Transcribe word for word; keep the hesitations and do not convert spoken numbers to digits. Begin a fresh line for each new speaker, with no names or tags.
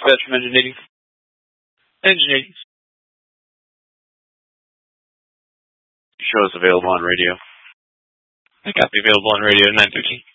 dispatch from engine eighty. Engine eighty. Show is available on radio. I got the available on radio at nine thirteen.